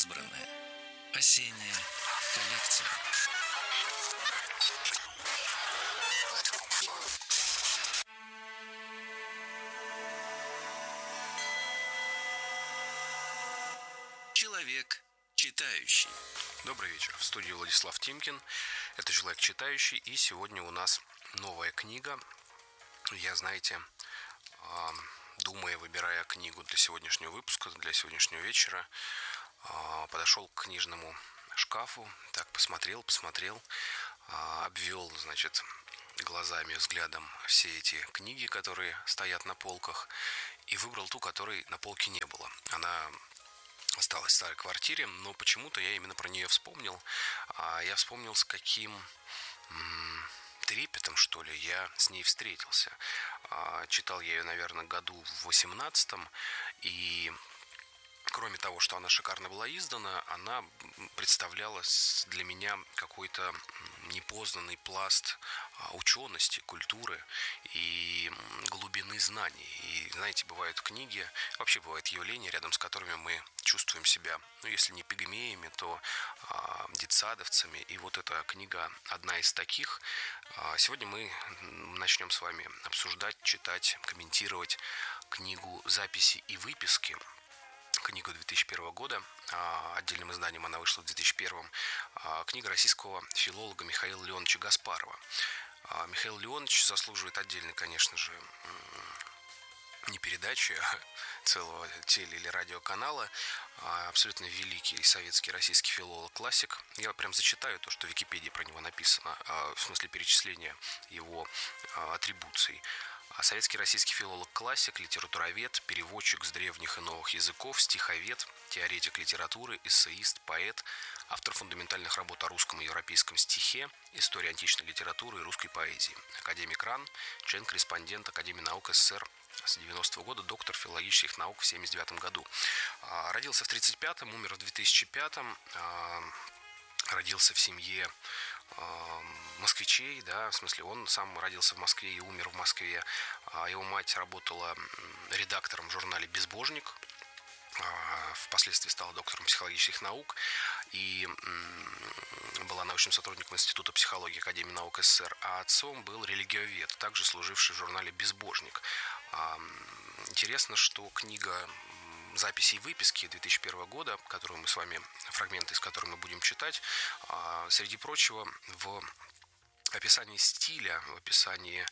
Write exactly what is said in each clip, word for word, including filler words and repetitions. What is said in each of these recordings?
Избранное. Осенняя коллекция. Человек читающий. Добрый вечер. В студии Владислав Тимкин. Это «Человек читающий». И сегодня у нас новая книга. Я, знаете, думая, выбирая книгу для сегодняшнего выпуска, для сегодняшнего вечера, подошел к книжному шкафу, так посмотрел, посмотрел, обвел, значит, глазами, взглядом все эти книги, которые стоят на полках, и выбрал ту, которой на полке не было. Она осталась в старой квартире, но почему-то я именно про нее вспомнил. Я вспомнил, с каким трепетом, что ли, я с ней встретился. Читал я ее, наверное, году в восемнадцатом, и кроме того, что она шикарно была издана, она представляла для меня какой-то непознанный пласт учености, культуры и глубины знаний. И, знаете, бывают книги, вообще бывают явления, рядом с которыми мы чувствуем себя, ну, если не пигмеями, то а, детсадовцами. И вот эта книга одна из таких. А, сегодня мы начнем с вами обсуждать, читать, комментировать книгу «Записи и выписки». Книгу две тысячи первого года, отдельным изданием она вышла в две тысячи первом, книга российского филолога Михаила Леоновича Гаспарова. Михаил Леонович заслуживает отдельной, конечно же, не передачи, а целого теле- или радиоканала. Абсолютно великий советский российский филолог-классик. Я прям зачитаю то, что в Википедии про него написано, в смысле перечисления его атрибуций. Советский российский филолог-классик, литературовед, переводчик с древних и новых языков, стиховед, теоретик литературы, эссеист, поэт, автор фундаментальных работ о русском и европейском стихе, истории античной литературы и русской поэзии, академик РАН, член-корреспондент Академии наук СССР с девяностого года, доктор филологических наук в семьдесят девятом году. Родился в тридцать пятом, умер в две тысячи пятом, родился в семье москвичей, да, в смысле, он сам родился в Москве и умер в Москве. Его мать работала редактором в журнале «Безбожник», впоследствии стала доктором психологических наук и была научным сотрудником Института психологии Академии наук СССР, а отцом был религиовед, также служивший в журнале «Безбожник». Интересно, что книга «Записи и выписки» две тысячи первого года, которую мы с вами, фрагменты из которой мы будем читать, среди прочего, в описании стиля, в описании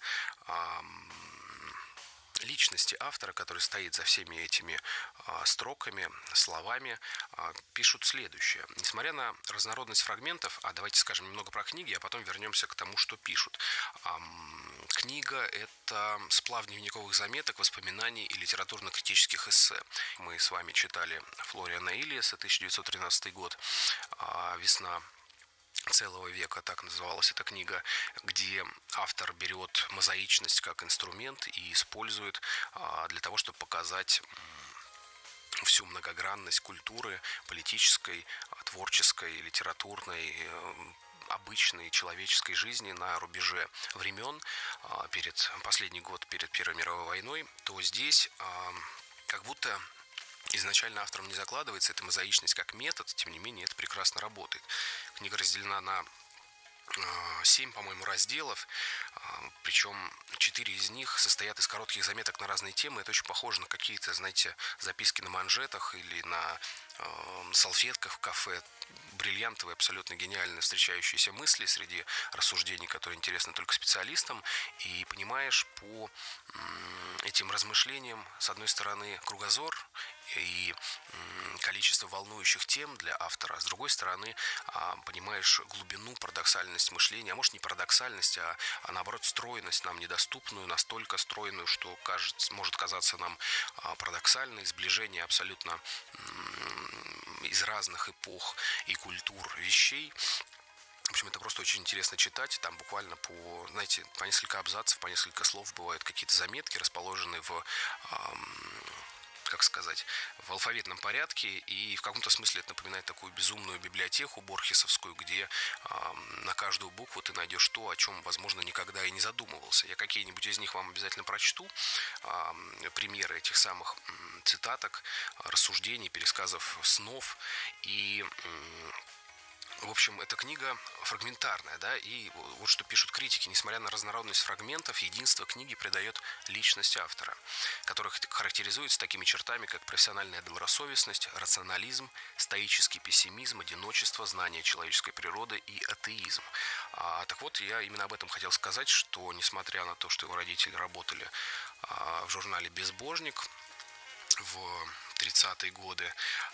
личности автора, который стоит за всеми этими а, строками, словами, а, пишут следующее. Несмотря на разнородность фрагментов, а давайте скажем немного про книги, а потом вернемся к тому, что пишут. А, книга – это сплав дневниковых заметок, воспоминаний и литературно-критических эссе. Мы с вами читали Флориана Ильяса, тысяча девятьсот тринадцатый год, а, «Весна целого века», так называлась эта книга, где автор берет мозаичность как инструмент и использует для того, чтобы показать всю многогранность культуры, политической, творческой, литературной, обычной человеческой жизни на рубеже времен, перед последний год перед Первой мировой войной, то здесь как будто изначально автором не закладывается эта мозаичность как метод, тем не менее это прекрасно работает. Книга разделена на семь, по-моему, разделов, причем четыре из них состоят из коротких заметок на разные темы. Это очень похоже на какие-то, знаете, записки на манжетах или на салфетках в кафе. Бриллиантовые, абсолютно гениально встречающиеся мысли среди рассуждений, которые интересны только специалистам. И понимаешь по этим размышлениям, с одной стороны, кругозор и количество волнующих тем для автора, а с другой стороны, понимаешь глубину, парадоксальность мышления, а может не парадоксальность, а, а наоборот стройность нам недоступную, настолько стройную, что кажется, может казаться нам парадоксальной, сближение абсолютно из разных эпох и культур вещей. В общем, это просто очень интересно читать. Там буквально по, знаете, по несколько абзацев, по несколько слов бывают какие-то заметки, расположенные в как сказать, в алфавитном порядке, и в каком-то смысле это напоминает такую безумную библиотеку борхесовскую, где э, на каждую букву ты найдешь то, о чем, возможно, никогда и не задумывался. Я какие-нибудь из них вам обязательно прочту, э, примеры этих самых э, цитаток, рассуждений, пересказов снов, и э, в общем, эта книга фрагментарная, да, и вот что пишут критики: несмотря на разнородность фрагментов, единство книги придает личность автора, который характеризуется такими чертами, как профессиональная добросовестность, рационализм, стоический пессимизм, одиночество, знание человеческой природы и атеизм. А, так вот, я именно об этом хотел сказать, что несмотря на то, что его родители работали а, в журнале «Безбожник» в тридцатые годы,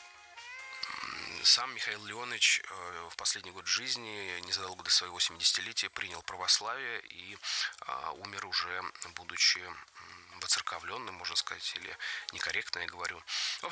сам Михаил Леонович в последний год жизни, незадолго до своего семидесятилетия, принял православие и а, умер уже, будучи воцерковленным, можно сказать, или некорректно я говорю.